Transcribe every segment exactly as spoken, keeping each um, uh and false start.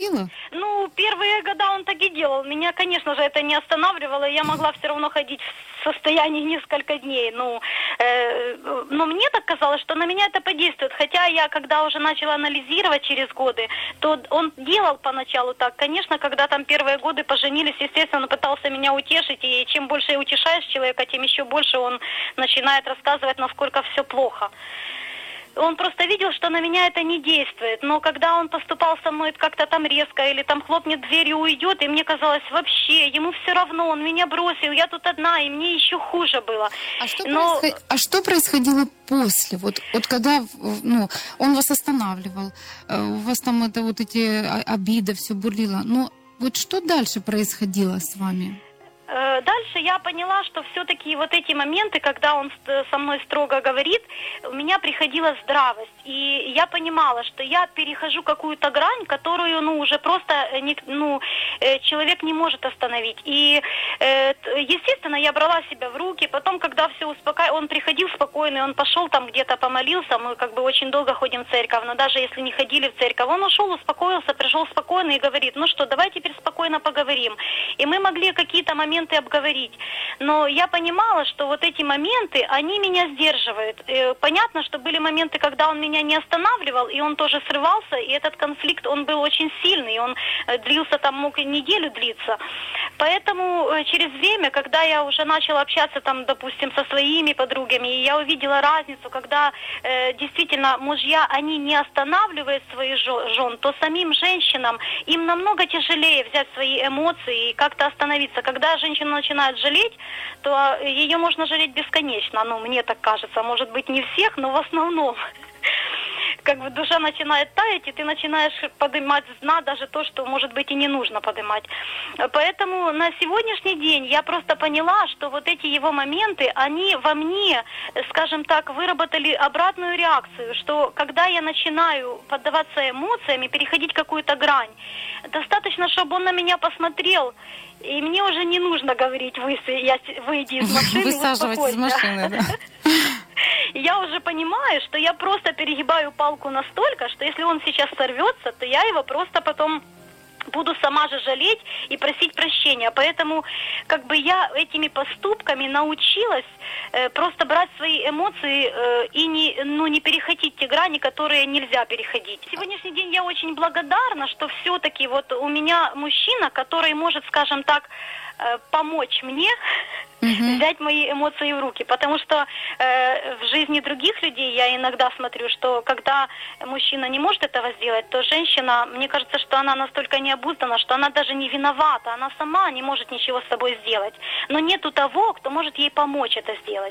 происходило? Ну, первые года он так и делал. Меня, конечно же, это не останавливало. Я могла все равно ходить в состоянии несколько дней. Ну, э, но мне так казалось, что на меня это подействует. Хотя я, когда уже начала анализировать через годы, то он делал поначалу так. Конечно, когда там первые годы поженились, естественно, он пытался меня утешить. И чем больше утешаешь человека, тем еще больше он начинает рассказывать, насколько все плохо. Он просто видел, что на меня это не действует. Но когда он поступал со мной как-то там резко, или там хлопнет дверью и уйдет, и мне казалось, вообще, ему все равно, он меня бросил, я тут одна, и мне еще хуже было. А что, Но... происход... а что происходило после? Вот, вот когда ну, он вас останавливал, у вас там это вот эти обиды, все бурлило. Но вот что дальше происходило с вами? Дальше я поняла, что все-таки вот эти моменты, когда он со мной строго говорит, у меня приходила здравость. И я понимала, что я перехожу какую-то грань, которую, ну, уже просто не, ну, человек не может остановить. И, естественно, я брала себя в руки. Потом, когда все успокаивалось, он приходил спокойный, он пошел там где-то помолился. Мы как бы очень долго ходим в церковь, но даже если не ходили в церковь, он ушел, успокоился, пришел спокойно и говорит, ну что, давай теперь спокойно поговорим. И мы могли какие-то моменты обговорить. Но я понимала, что вот эти моменты, они меня сдерживают. Понятно, что были моменты, когда он меня не останавливал, и он тоже срывался, и этот конфликт, он был очень сильный, и он длился, там мог и неделю длиться. Поэтому через время, когда я уже начала общаться, там, допустим, со своими подругами, и я увидела разницу, когда э, действительно мужья, они не останавливают своих жен, то самим женщинам, им намного тяжелее взять свои эмоции и как-то остановиться. Когда женщина начинает жалеть, то ее можно жалеть бесконечно. Ну, мне так кажется. Может быть, не всех, но в основном. Как бы душа начинает таять, и ты начинаешь поднимать с дна даже то, что, может быть, и не нужно поднимать. Поэтому на сегодняшний день я просто поняла, что вот эти его моменты, они во мне, скажем так, выработали обратную реакцию, что когда я начинаю поддаваться эмоциям и переходить какую-то грань, достаточно, чтобы он на меня посмотрел, и мне уже не нужно говорить, выйди из машины, высаживать из машины, да. Я уже понимаю, что я просто перегибаю палку настолько, что если он сейчас сорвется, то я его просто потом буду сама же жалеть и просить прощения. Поэтому как бы я этими поступками научилась э, просто брать свои эмоции э, и не, ну, не переходить те грани, которые нельзя переходить. Сегодняшний день я очень благодарна, что все-таки вот у меня мужчина, который может, скажем так, э, помочь мне uh-huh. взять мои эмоции в руки. Потому что э, в жизни других людей я иногда смотрю, что когда мужчина не может этого сделать, то женщина, мне кажется, что она настолько необуздана, что она даже не виновата, она сама не может ничего с собой сделать. Но нету того, кто может ей помочь это сделать.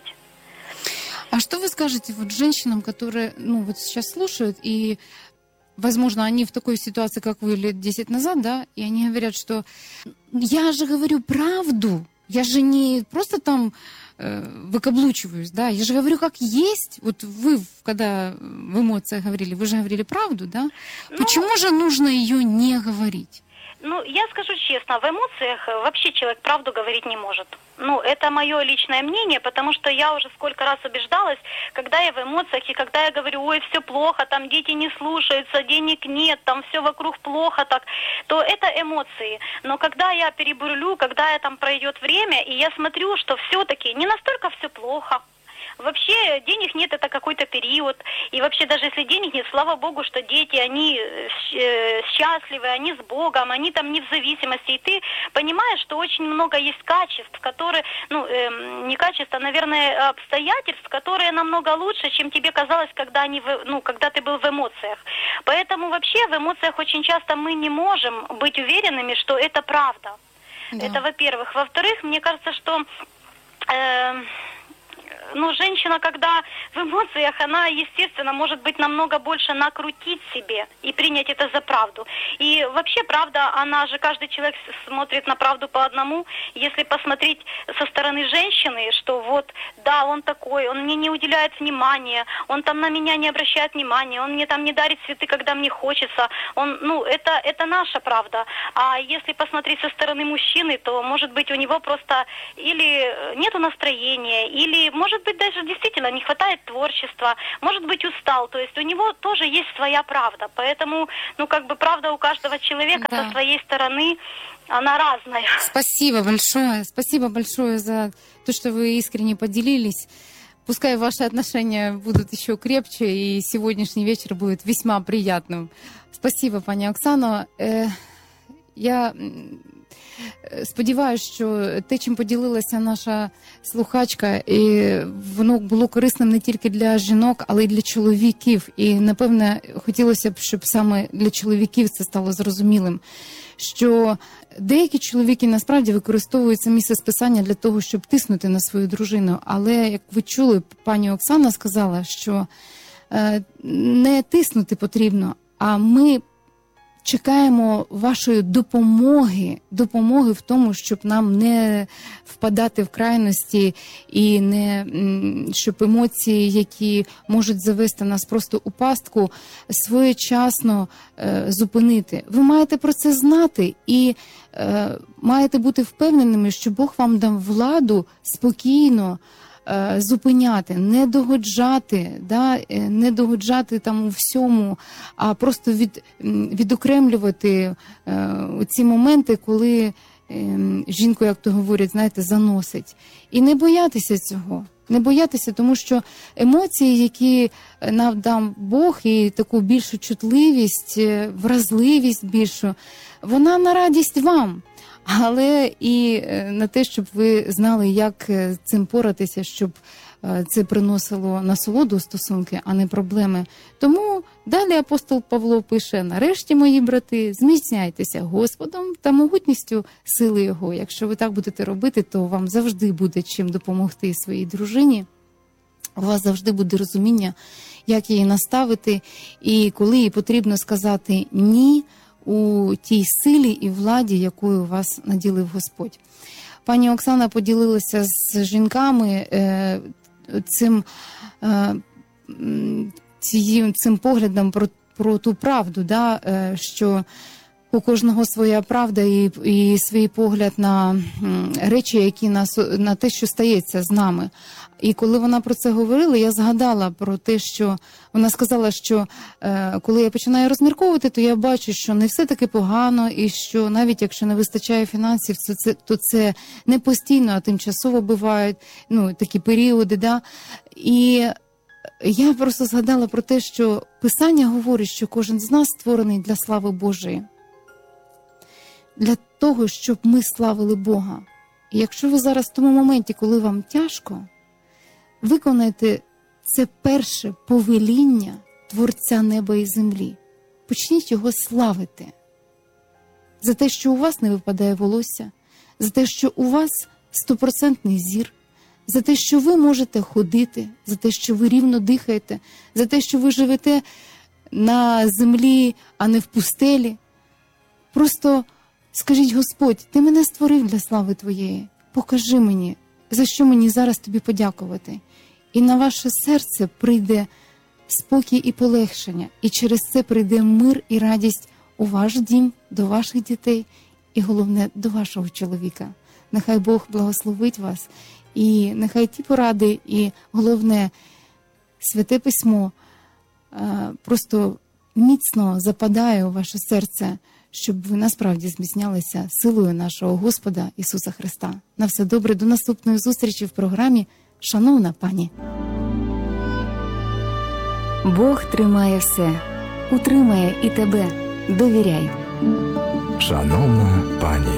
А что вы скажете вот женщинам, которые, ну, вот сейчас слушают, и, возможно, они в такой ситуации, как вы, лет десять назад, да, и они говорят, что я же говорю правду, я же не просто там э, выкаблучиваюсь, да, я же говорю как есть. Вот вы, когда в эмоциях говорили, вы же говорили правду, да? Ну, почему же нужно ее не говорить? Ну, я скажу честно, в эмоциях вообще человек правду говорить не может. Ну, это мое личное мнение, потому что я уже сколько раз убеждалась, когда я в эмоциях, и когда я говорю, ой, все плохо, там дети не слушаются, денег нет, там все вокруг плохо, так, то это эмоции. Но когда я перебурлю, когда я там пройдет время, и я смотрю, что все-таки не настолько все плохо. Вообще денег нет, это какой-то период. И вообще даже если денег нет, слава Богу, что дети, они э, счастливы, они с Богом, они там не в зависимости. И ты понимаешь, что очень много есть качеств, которые, ну, э, не качеств, а, наверное, обстоятельств, которые намного лучше, чем тебе казалось, когда, они в, ну, когда ты был в эмоциях. Поэтому вообще в эмоциях очень часто мы не можем быть уверенными, что это правда. Да. Это во-первых. Во-вторых, мне кажется, что... Э, Ну, женщина, когда в эмоциях, она, естественно, может быть намного больше накрутить себе и принять это за правду. И вообще правда, она же, каждый человек смотрит на правду по одному. Если посмотреть со стороны женщины, что вот, да, он такой, он мне не уделяет внимания, он там на меня не обращает внимания, он мне там не дарит цветы, когда мне хочется. Он, ну, это, это наша правда. А если посмотреть со стороны мужчины, то, может быть, у него просто или нету настроения, или, может может быть, даже действительно не хватает творчества, может быть, устал. То есть у него тоже есть своя правда. Поэтому, ну, как бы правда у каждого человека Да. со своей стороны, она разная. Спасибо большое. Спасибо большое за то, что вы искренне поделились. Пускай ваши отношения будут еще крепче, и сегодняшний вечер будет весьма приятным. Спасибо, пані Оксано. Е, я м, сподіваюся, що те, чим поділилася наша слухачка, і воно було корисним не тільки для жінок, але й для чоловіків. І, напевне, хотілося б, щоб саме для чоловіків це стало зрозумілим, що деякі чоловіки насправді використовують це місце списання для того, щоб тиснути на свою дружину. Але, як ви чули, пані Оксана сказала, що е, не тиснути потрібно, а ми чекаємо вашої допомоги, допомоги в тому, щоб нам не впадати в крайності і не м, щоб емоції, які можуть завести нас просто у пастку, своєчасно е, зупинити. Ви маєте про це знати і е, маєте бути впевненими, що Бог вам дав владу спокійно е, зупиняти, не догоджати, да, е, не догоджати там у всьому, а просто від, м, відокремлювати е, ці моменти, коли е, жінку, як то говорять, знаєте, заносить. І не боятися цього. Не боятися, тому що емоції, які нам дав Бог, і таку більшу чутливість, е, вразливість більшу, вона на радість вам. Але і е, на те, щоб ви знали, як е, цим поратися, щоб е, це приносило насолоду у стосунки, а не проблеми. Тому далі апостол Павло пише: нарешті, мої брати, зміцняйтеся Господом та могутністю сили Його. Якщо ви так будете робити, то вам завжди буде чим допомогти своїй дружині. У вас завжди буде розуміння, як її наставити, і коли їй потрібно сказати «ні», у тій силі і владі, якою вас наділив Господь. Пані Оксана поділилася з жінками е, цим, е, цією, цим поглядом про, про ту правду, да, е, що у кожного своя правда і, і свій погляд на м, речі, які нас, на те, що стається з нами. І коли вона про це говорила, я згадала про те, що вона сказала, що е, коли я починаю розмірковувати, то я бачу, що не все таки погано, і що навіть якщо не вистачає фінансів, це, це, то це не постійно, а тимчасово бувають, ну, такі періоди. Да? І я просто згадала про те, що Писання говорить, що кожен з нас створений для слави Божої. Для того, щоб ми славили Бога. І якщо ви зараз в тому моменті, коли вам тяжко, виконайте це перше повеління Творця неба і землі. Почніть його славити. За те, що у вас не випадає волосся, за те, що у вас стопроцентний зір, за те, що ви можете ходити, за те, що ви рівно дихаєте, за те, що ви живете на землі, а не в пустелі. Просто скажіть: Господь, Ти мене створив для слави Твоєї. Покажи мені, за що мені зараз Тобі подякувати. І на ваше серце прийде спокій і полегшення. І через це прийде мир і радість у ваш дім, до ваших дітей і, головне, до вашого чоловіка. Нехай Бог благословить вас. І нехай ті поради, і, головне, Святе Письмо просто міцно западає у ваше серце, щоб ви насправді зміцнялися силою нашого Господа Ісуса Христа. На все добре, до наступної зустрічі в програмі «Шановна пані». Бог тримає все, утримає і тебе. Довіряй. Шановна пані.